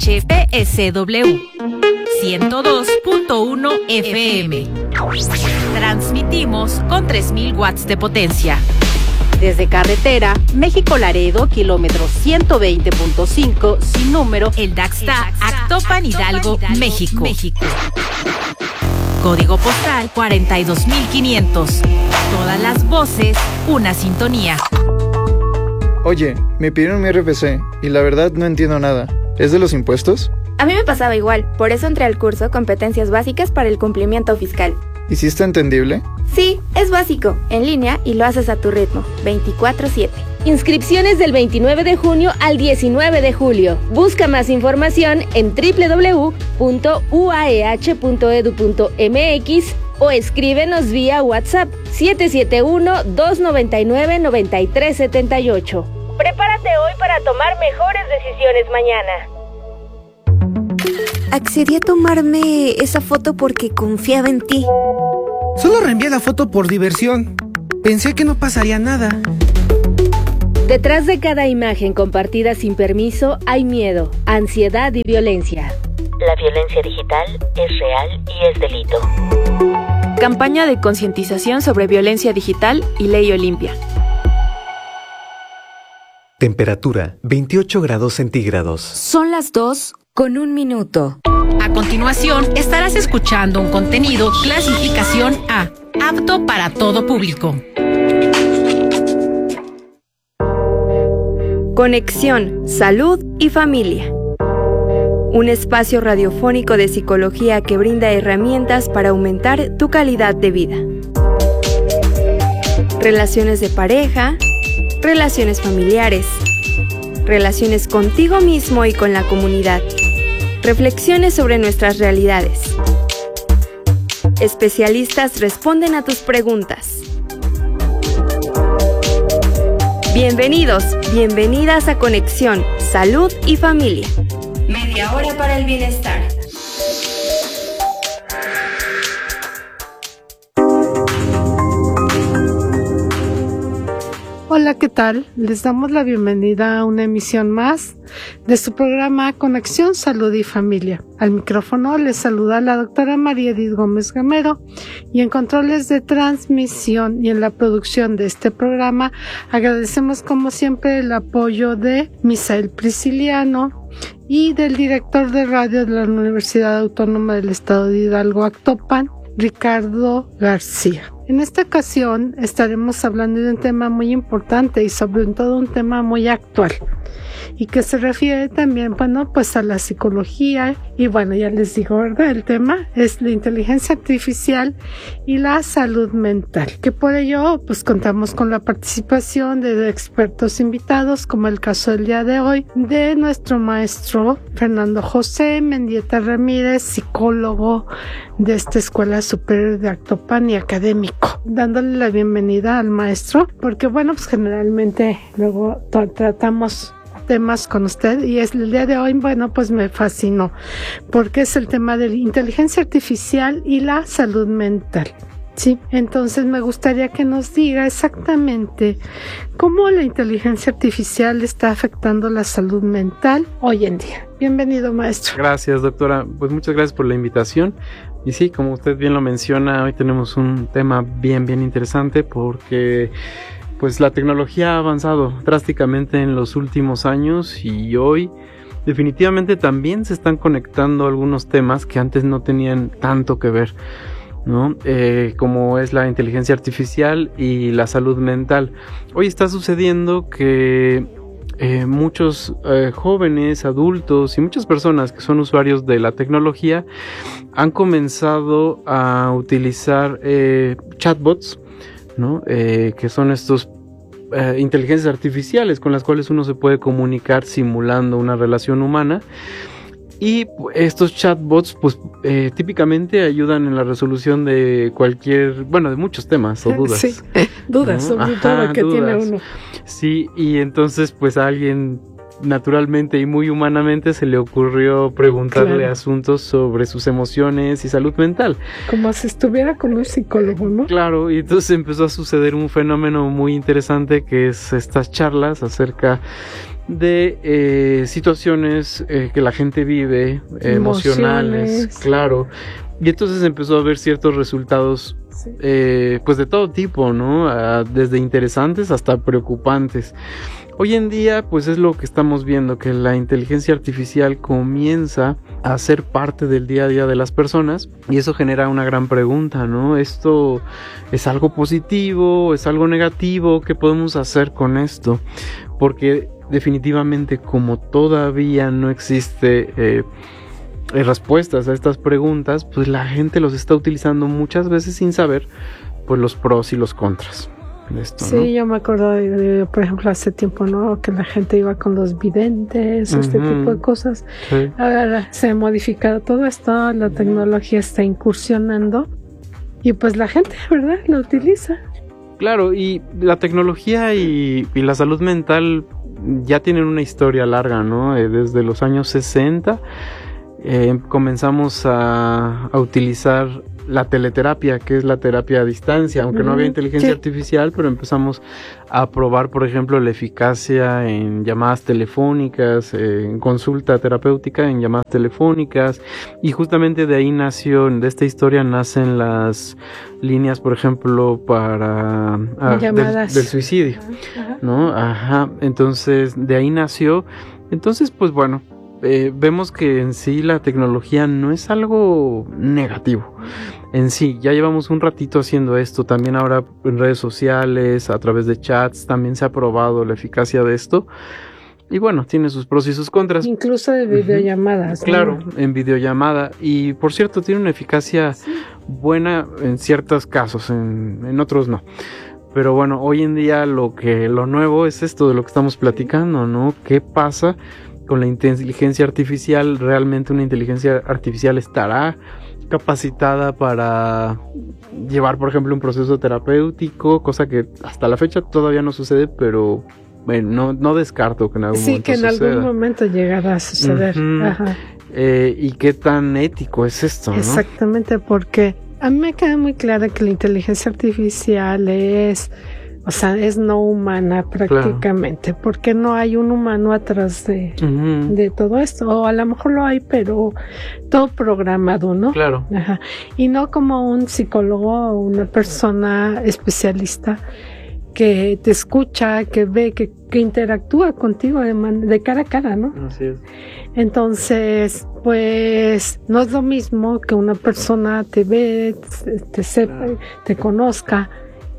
PSW 102.1 FM. Transmitimos con 3000 watts de potencia. Desde carretera, México-Laredo, kilómetro 120.5, sin número, El Daxta, Actopan, Hidalgo, México. Código postal 42500. Todas las voces, una sintonía. Oye, me pidieron mi RFC y la verdad no entiendo nada. ¿Es de los impuestos? A mí me pasaba igual, por eso entré al curso Competencias Básicas para el Cumplimiento Fiscal. ¿Y si está entendible? Sí, es básico, en línea y lo haces a tu ritmo, 24/7. Inscripciones del 29 de junio al 19 de julio. Busca más información en www.uaeh.edu.mx o escríbenos vía WhatsApp 771-299-9378. Prepárate hoy para tomar mejores decisiones mañana. Accedí a tomarme esa foto porque confiaba en ti. Solo reenvié la foto por diversión. Pensé que no pasaría nada. Detrás de cada imagen compartida sin permiso hay miedo, ansiedad y violencia. La violencia digital es real y es delito. Campaña de concientización sobre violencia digital y Ley Olimpia. Temperatura 28 grados centígrados. Son las 2:01. A continuación, estarás escuchando un contenido clasificación A, apto para todo público. Conexión, Salud y Familia. Un espacio radiofónico de psicología que brinda herramientas para aumentar tu calidad de vida. Relaciones de pareja, relaciones familiares, relaciones contigo mismo y con la comunidad. Reflexiones sobre nuestras realidades. Especialistas responden a tus preguntas. Bienvenidos, bienvenidas a Conexión, Salud y Familia. Media hora para el bienestar. Hola, ¿qué tal? Les damos la bienvenida a una emisión más de su programa Conexión, Salud y Familia. Al micrófono les saluda la doctora María Edith Gómez Gamero y en controles de transmisión y en la producción de este programa agradecemos como siempre el apoyo de Misael Prisciliano y del director de radio de la Universidad Autónoma del Estado de Hidalgo, Actopan, Ricardo García. En esta ocasión estaremos hablando de un tema muy importante y sobre todo un tema muy actual y que se refiere también, pues a la psicología y ya les digo, ¿verdad? El tema es la inteligencia artificial y la salud mental, que por ello pues contamos con la participación de expertos invitados, como el caso del día de hoy, de nuestro maestro Fernando José Mendieta Ramírez, psicólogo de esta Escuela Superior de Actopan y académico, dándole la bienvenida al maestro, porque pues generalmente luego tratamos temas con usted y el día de hoy, pues me fascinó, porque es el tema de la inteligencia artificial y la salud mental. Sí, entonces me gustaría que nos diga exactamente cómo la inteligencia artificial está afectando la salud mental hoy en día. Bienvenido, maestro. Gracias, doctora. Pues muchas gracias por la invitación. Y sí, como usted bien lo menciona, hoy tenemos un tema bien interesante porque pues la tecnología ha avanzado drásticamente en los últimos años y hoy definitivamente también se están conectando algunos temas que antes no tenían tanto que ver, ¿no? Como es la inteligencia artificial y la salud mental. Hoy está sucediendo que muchos jóvenes, adultos y muchas personas que son usuarios de la tecnología han comenzado a utilizar chatbots, ¿no? Que son estos inteligencias artificiales con las cuales uno se puede comunicar simulando una relación humana. Y estos chatbots pues típicamente ayudan en la resolución de de muchos temas o dudas. Sí, dudas, ¿no? Sobre todo que tiene uno. Sí, y entonces pues a alguien naturalmente y muy humanamente se le ocurrió preguntarle asuntos sobre sus emociones y salud mental. Como si estuviera con un psicólogo, ¿no? Claro, y entonces empezó a suceder un fenómeno muy interesante que es estas charlas acerca de situaciones que la gente vive, emocionales, claro. Y entonces empezó a haber ciertos resultados, pues de todo tipo, ¿no? Desde interesantes hasta preocupantes. Hoy en día, pues es lo que estamos viendo, que la inteligencia artificial comienza a ser parte del día a día de las personas, y eso genera una gran pregunta, ¿no? ¿Esto es algo positivo? ¿Es algo negativo? ¿Qué podemos hacer con esto? Porque definitivamente, como todavía no existe respuestas a estas preguntas, pues la gente los está utilizando muchas veces sin saber pues los pros y los contras. Esto, sí, ¿no? Yo me acuerdo de, por ejemplo, hace tiempo, ¿no? Que la gente iba con los videntes, este tipo de cosas. Sí. Ahora se ha modificado todo esto, la tecnología está incursionando y pues la gente, ¿verdad?, lo utiliza. Claro, y la tecnología y la salud mental ya tienen una historia larga, ¿no? Desde los años 60 comenzamos a utilizar la teleterapia, que es la terapia a distancia, aunque no había inteligencia artificial, pero empezamos a probar, por ejemplo, la eficacia en llamadas telefónicas, en consulta terapéutica en llamadas telefónicas, y justamente de ahí nació, de esta historia nacen las líneas, por ejemplo, para del suicidio, ¿no? Entonces de ahí nació. Entonces, pues bueno, vemos que en sí la tecnología no es algo negativo. En sí, ya llevamos un ratito haciendo esto, también ahora en redes sociales, a través de chats, también se ha probado la eficacia de esto. Y bueno, tiene sus pros y sus contras. Incluso de videollamadas. Claro, ¿no? En videollamada. Y por cierto, tiene una eficacia buena en ciertos casos, en otros no. Pero bueno, hoy en día lo nuevo es esto de lo que estamos platicando, ¿no? ¿Qué pasa con la inteligencia artificial? ¿Realmente una inteligencia artificial estará capacitada para llevar, por ejemplo, un proceso terapéutico? Cosa que hasta la fecha todavía no sucede, pero bueno, no descarto que en algún momento suceda. Sí, que en algún momento llegará a suceder. ¿Y qué tan ético es esto, no? Exactamente, porque a mí me queda muy claro que la inteligencia artificial es no humana prácticamente, claro, porque no hay un humano atrás de todo esto, o a lo mejor lo hay, pero todo programado, ¿no? Claro. Y no como un psicólogo o una persona especialista que te escucha, que ve, que interactúa contigo de cara a cara, ¿no? Así es. Entonces, pues, no es lo mismo que una persona te ve, te sepa, claro, te conozca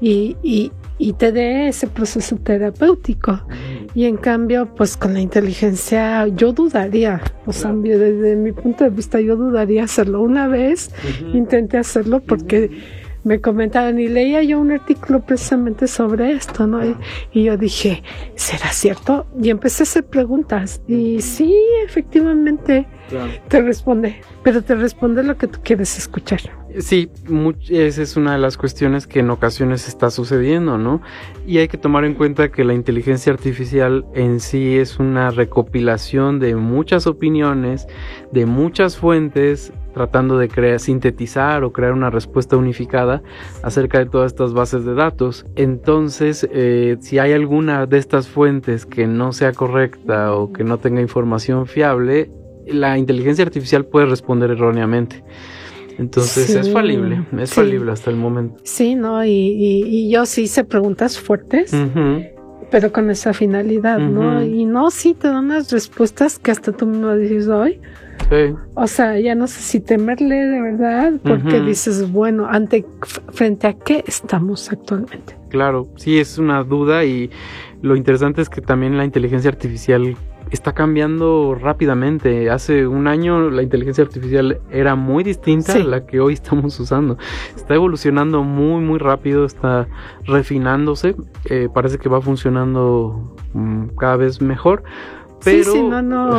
y te dé ese proceso terapéutico. Y en cambio, pues con la inteligencia yo dudaría, desde mi punto de vista yo dudaría hacerlo. Una vez intenté hacerlo porque me comentaban y leía yo un artículo precisamente sobre esto, ¿no? Y yo dije, ¿será cierto? Y empecé a hacer preguntas y sí, efectivamente, claro, te responde, pero te responde lo que tú quieres escuchar. Sí, esa es una de las cuestiones que en ocasiones está sucediendo, ¿no? Y hay que tomar en cuenta que la inteligencia artificial en sí es una recopilación de muchas opiniones, de muchas fuentes, tratando de sintetizar o crear una respuesta unificada acerca de todas estas bases de datos. Entonces, si hay alguna de estas fuentes que no sea correcta o que no tenga información fiable, la inteligencia artificial puede responder erróneamente. Entonces sí, es falible hasta el momento. Sí, ¿no? Y yo sí hice preguntas fuertes, pero con esa finalidad, ¿no? Y no, sí te dan unas respuestas que hasta tú mismo dices hoy. Sí. O sea, ya no sé si temerle de verdad, porque dices, bueno, frente a qué estamos actualmente. Claro, sí, es una duda, y lo interesante es que también la inteligencia artificial está cambiando rápidamente. Hace un año la inteligencia artificial era muy distinta a la que hoy estamos usando. Está evolucionando muy muy rápido, está refinándose, parece que va funcionando cada vez mejor. Pero sí,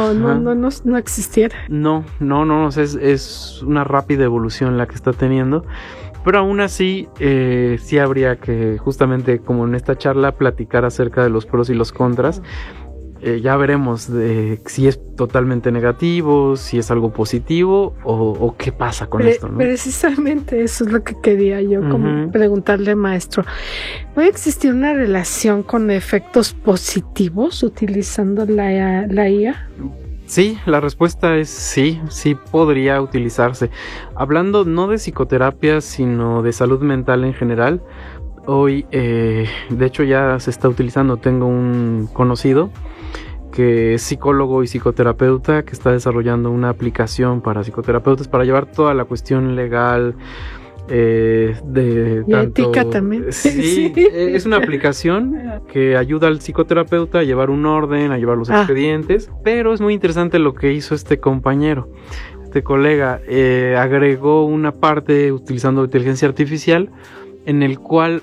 no existiera. No, o sea, es una rápida evolución la que está teniendo. Pero aún así, sí habría que, justamente como en esta charla, platicar acerca de los pros y los contras. ya veremos si es totalmente negativo, si es algo positivo o qué pasa con esto, ¿no? Precisamente eso es lo que quería yo como preguntarle, maestro. ¿Puede existir una relación con efectos positivos utilizando la IA? Sí, la respuesta es sí podría utilizarse. Hablando no de psicoterapia, sino de salud mental en general. Hoy, de hecho, ya se está utilizando. Tengo un conocido que es psicólogo y psicoterapeuta que está desarrollando una aplicación para psicoterapeutas para llevar toda la cuestión legal de y tanto, ética también. Sí, es una aplicación que ayuda al psicoterapeuta a llevar un orden, a llevar los expedientes, pero es muy interesante lo que hizo este compañero, este colega, agregó una parte utilizando inteligencia artificial en el cual,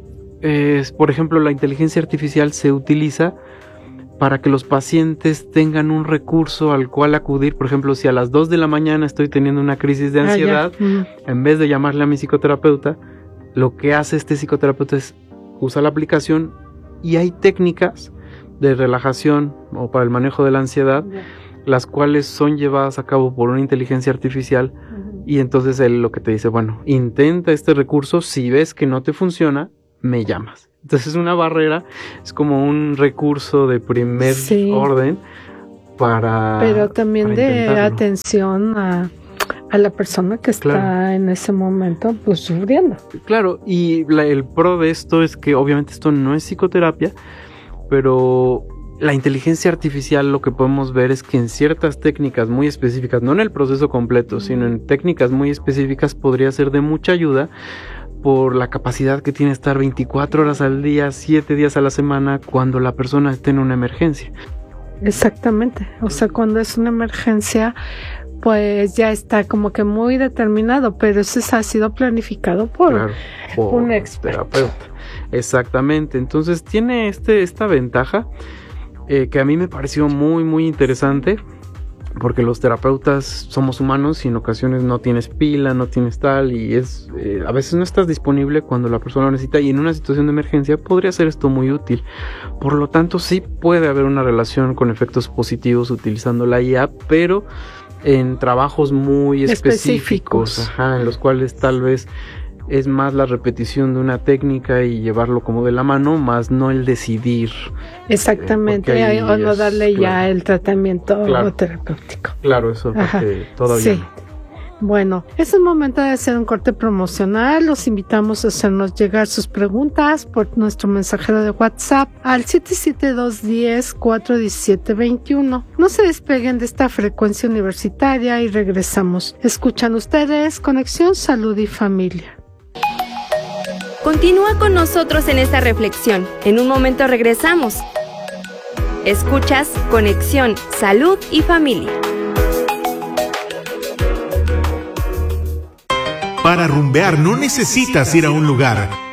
por ejemplo, la inteligencia artificial se utiliza para que los pacientes tengan un recurso al cual acudir. Por ejemplo, si a las 2 de la mañana estoy teniendo una crisis de ansiedad, en vez de llamarle a mi psicoterapeuta, lo que hace este psicoterapeuta es usar la aplicación y hay técnicas de relajación o para el manejo de la ansiedad, las cuales son llevadas a cabo por una inteligencia artificial y entonces él lo que te dice, bueno, intenta este recurso, si ves que no te funciona, me llamas. Entonces es una barrera, es como un recurso de primer orden para... Pero también de atención a la persona que está en ese momento pues sufriendo. Claro, y el pro de esto es que obviamente esto no es psicoterapia, pero la inteligencia artificial lo que podemos ver es que en ciertas técnicas muy específicas, no en el proceso completo, sino en técnicas muy específicas podría ser de mucha ayuda por la capacidad que tiene estar 24 horas al día, 7 días a la semana, cuando la persona esté en una emergencia. Exactamente, o sea, cuando es una emergencia, pues ya está como que muy determinado, pero eso ha sido planificado por un experto. Terapeuta. Exactamente, entonces tiene esta ventaja que a mí me pareció muy, muy interesante. Porque los terapeutas somos humanos y en ocasiones no tienes pila, no tienes tal y a veces no estás disponible cuando la persona lo necesita y en una situación de emergencia podría ser esto muy útil. Por lo tanto sí puede haber una relación con efectos positivos utilizando la IA, pero en trabajos muy específicos. En los cuales tal vez es más la repetición de una técnica y llevarlo como de la mano, más no el decidir. Exactamente, o no darle ya el tratamiento terapéutico. Claro, eso porque todavía sí. Bueno, es el momento de hacer un corte promocional. Los invitamos a hacernos llegar sus preguntas por nuestro mensajero de WhatsApp al 772-10-417-21. No se despeguen de esta frecuencia universitaria y regresamos. Escuchan ustedes Conexión Salud y Familia. Continúa con nosotros en esta reflexión. En un momento regresamos. Escuchas Conexión Salud y Familia. Para rumbear no necesitas ir a un lugar.